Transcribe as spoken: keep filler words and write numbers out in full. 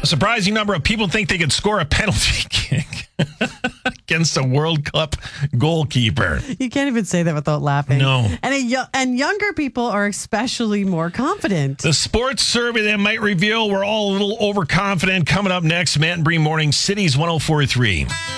surprising number of people think they could score a penalty kick against a World Cup goalkeeper. You can't even say that without laughing. No. And a, yo- and younger people are especially more confident. The sports survey that might reveal we're all a little overconfident. Coming up next, Matt and Bree Morning, Cities one oh four point three.